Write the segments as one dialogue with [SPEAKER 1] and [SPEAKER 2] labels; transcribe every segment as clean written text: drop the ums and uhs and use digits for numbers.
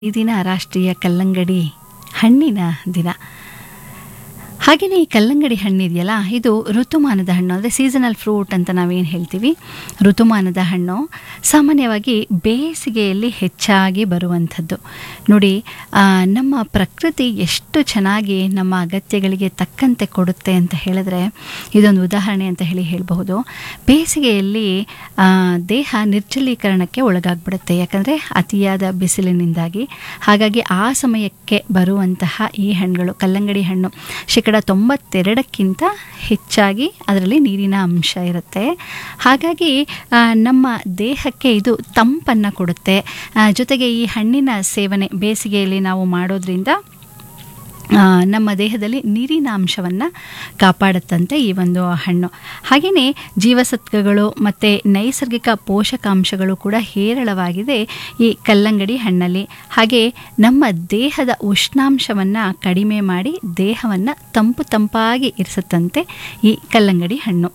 [SPEAKER 1] ಈ ದಿನ ರಾಷ್ಟ್ರೀಯ ಕಲ್ಲಂಗಡಿ ಹಣ್ಣಿನ ದಿನ. ಹಾಗೆಯೇ ಈ ಕಲ್ಲಂಗಡಿ ಹಣ್ಣಿದೆಯಲ್ಲ, ಇದು ಋತುಮಾನದ ಹಣ್ಣು, ಅಂದರೆ ಸೀಸನಲ್ ಫ್ರೂಟ್ ಅಂತ ನಾವೇನು ಹೇಳ್ತೀವಿ. ಋತುಮಾನದ ಹಣ್ಣು ಸಾಮಾನ್ಯವಾಗಿ ಬೇಸಿಗೆಯಲ್ಲಿ ಹೆಚ್ಚಾಗಿ ಬರುವಂಥದ್ದು. ನೋಡಿ, ನಮ್ಮ ಪ್ರಕೃತಿ ಎಷ್ಟು ಚೆನ್ನಾಗಿ ನಮ್ಮ ಅಗತ್ಯಗಳಿಗೆ ತಕ್ಕಂತೆ ಕೊಡುತ್ತೆ ಅಂತ ಹೇಳಿದ್ರೆ ಇದೊಂದು ಉದಾಹರಣೆ ಅಂತ ಹೇಳಬಹುದು. ಬೇಸಿಗೆಯಲ್ಲಿ ದೇಹ ನಿರ್ಜಲೀಕರಣಕ್ಕೆ ಒಳಗಾಗ್ಬಿಡುತ್ತೆ, ಯಾಕಂದರೆ ಅತಿಯಾದ ಬಿಸಿಲಿನಿಂದಾಗಿ. ಹಾಗಾಗಿ ಆ ಸಮಯಕ್ಕೆ ಬರುವಂತಹ ಈ ಹಣ್ಣುಗಳು, ಕಲ್ಲಂಗಡಿ ಹಣ್ಣು 92% ಹೆಚ್ಚಾಗಿ ಅದರಲ್ಲಿ ನೀರಿನ ಅಂಶ ಇರುತ್ತೆ. ಹಾಗಾಗಿ ನಮ್ಮ ದೇಹಕ್ಕೆ ಇದು ತಂಪನ್ನು ಕೊಡುತ್ತೆ. ಜೊತೆಗೆ ಈ ಹಣ್ಣಿನ ಸೇವನೆ ಬೇಸಿಗೆಯಲ್ಲಿ ನಾವು ಮಾಡೋದ್ರಿಂದ ನಮ್ಮ ದೇಹದಲ್ಲಿ ನೀರಿನ ಅಂಶವನ್ನು ಕಾಪಾಡುತ್ತಂತೆ ಈ ಒಂದು ಹಣ್ಣು. ಹಾಗೆಯೇ ಜೀವಸತ್ವಗಳು ಮತ್ತು ನೈಸರ್ಗಿಕ ಪೋಷಕಾಂಶಗಳು ಕೂಡ ಹೇರಳವಾಗಿದೆ ಈ ಕಲ್ಲಂಗಡಿ ಹಣ್ಣಲ್ಲಿ. ಹಾಗೆ ನಮ್ಮ ದೇಹದ ಉಷ್ಣಾಂಶವನ್ನು ಕಡಿಮೆ ಮಾಡಿ ದೇಹವನ್ನು ತಂಪಾಗಿ ಇರಿಸುತ್ತಂತೆ ಈ ಕಲ್ಲಂಗಡಿ ಹಣ್ಣು.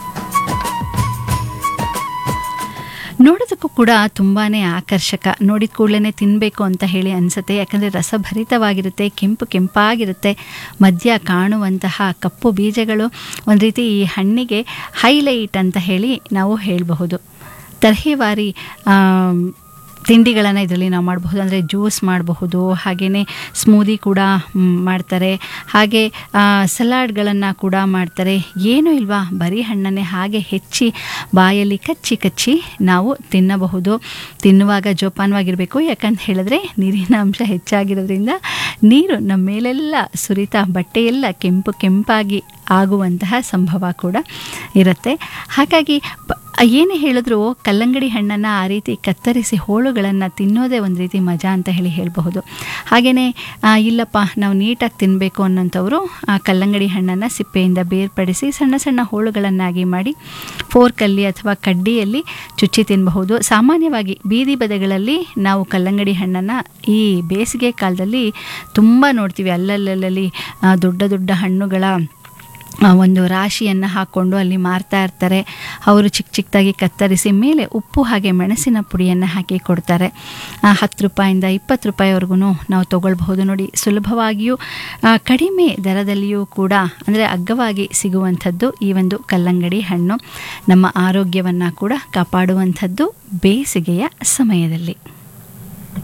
[SPEAKER 1] ನೋಡೋದಕ್ಕೂ ಕೂಡ ತುಂಬಾ ಆಕರ್ಷಕ. ನೋಡಿದ ಕೂಡಲೇ ತಿನ್ನಬೇಕು ಅಂತ ಹೇಳಿ ಅನಿಸುತ್ತೆ, ಯಾಕಂದರೆ ರಸಭರಿತವಾಗಿರುತ್ತೆ, ಕೆಂಪಾಗಿರುತ್ತೆ. ಮಧ್ಯ ಕಾಣುವಂತಹ ಕಪ್ಪು ಬೀಜಗಳು ಒಂದು ರೀತಿ ಈ ಹಣ್ಣಿಗೆ ಹೈಲೈಟ್ ಅಂತ ಹೇಳಿ ನಾವು ಹೇಳಬಹುದು. ತರಹೇವಾರಿ ತಿಂಡಿಗಳನ್ನು ಇದರಲ್ಲಿ ನಾವು ಮಾಡಬಹುದು. ಅಂದರೆ ಜ್ಯೂಸ್ ಮಾಡಬಹುದು, ಹಾಗೆಯೇ ಸ್ಮೂದಿ ಕೂಡ ಮಾಡ್ತಾರೆ, ಹಾಗೆ ಸಲಾಡ್ಗಳನ್ನು ಕೂಡ ಮಾಡ್ತಾರೆ. ಏನೂ ಇಲ್ವಾ, ಬರೀ ಹಣ್ಣನ್ನೇ ಹಾಗೆ ಹೆಚ್ಚಿ ಬಾಯಲ್ಲಿ ಕಚ್ಚಿ ನಾವು ತಿನ್ನಬಹುದು. ತಿನ್ನುವಾಗ ಜೋಪಾನವಾಗಿರಬೇಕು, ಯಾಕಂತ ಹೇಳಿದ್ರೆ ನೀರಿನ ಅಂಶ ಹೆಚ್ಚಾಗಿರೋದ್ರಿಂದ ನೀರು ನಮ್ಮ ಮೇಲೆಲ್ಲ ಸುರಿತಾ ಬಟ್ಟೆಯೆಲ್ಲ ಕೆಂಪಾಗಿ ಆಗುವಂತಹ ಸಂಭವ ಕೂಡ ಇರುತ್ತೆ. ಹಾಗಾಗಿ ಏನೇ ಹೇಳಿದ್ರು ಕಲ್ಲಂಗಡಿ ಹಣ್ಣನ್ನು ಆ ರೀತಿ ಕತ್ತರಿಸಿ ಹೋಳುಗಳನ್ನು ತಿನ್ನೋದೇ ಒಂದು ರೀತಿ ಮಜಾ ಅಂತ ಹೇಳಬಹುದು. ಹಾಗೆಯೇ ಇಲ್ಲಪ್ಪ ನಾವು ನೀಟಾಗಿ ತಿನ್ನಬೇಕು ಅನ್ನೋಂಥವ್ರು ಆ ಕಲ್ಲಂಗಡಿ ಹಣ್ಣನ್ನು ಸಿಪ್ಪೆಯಿಂದ ಬೇರ್ಪಡಿಸಿ ಸಣ್ಣ ಸಣ್ಣ ಹೋಳುಗಳನ್ನಾಗಿ ಮಾಡಿ ಫೋರ್ಕಲ್ಲಿ ಅಥವಾ ಕಡ್ಡಿಯಲ್ಲಿ ಚುಚ್ಚಿ ತಿನ್ನಬಹುದು. ಸಾಮಾನ್ಯವಾಗಿ ಬೀದಿ ಬದಿಗಳಲ್ಲಿ ನಾವು ಕಲ್ಲಂಗಡಿ ಹಣ್ಣನ್ನು ಈ ಬೇಸಿಗೆ ಕಾಲದಲ್ಲಿ ತುಂಬ ನೋಡ್ತೀವಿ. ಅಲ್ಲಲ್ಲಿ ದೊಡ್ಡ ಹಣ್ಣುಗಳ ಒಂದು ರಾಶಿಯನ್ನು ಹಾಕ್ಕೊಂಡು ಅಲ್ಲಿ ಮಾರ್ತಾ ಇರ್ತಾರೆ. ಅವರು ಚಿಕ್ಕದಾಗಿ ಕತ್ತರಿಸಿ ಮೇಲೆ ಉಪ್ಪು ಹಾಗೆ ಮೆಣಸಿನ ಪುಡಿಯನ್ನು ಹಾಕಿ ಕೊಡ್ತಾರೆ. 10 ರೂಪಾಯಿಂದ 20 ರೂಪಾಯಿವರೆಗೂ ನಾವು ತೊಗೊಳ್ಬಹುದು. ನೋಡಿ, ಸುಲಭವಾಗಿಯೂ ಕಡಿಮೆ ದರದಲ್ಲಿಯೂ ಕೂಡ, ಅಂದರೆ ಅಗ್ಗವಾಗಿ ಸಿಗುವಂಥದ್ದು ಈ ಒಂದು ಕಲ್ಲಂಗಡಿ ಹಣ್ಣು. ನಮ್ಮ ಆರೋಗ್ಯವನ್ನು ಕೂಡ ಕಾಪಾಡುವಂಥದ್ದು ಬೇಸಿಗೆಯ ಸಮಯದಲ್ಲಿ.